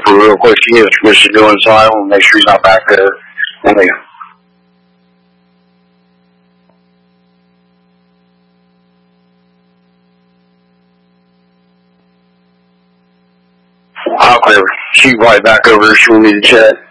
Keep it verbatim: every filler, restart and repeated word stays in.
over real quick. He is what she's doing, so I want to make sure he's not back there. And they, I'll clear. She's right back over. She will need to check.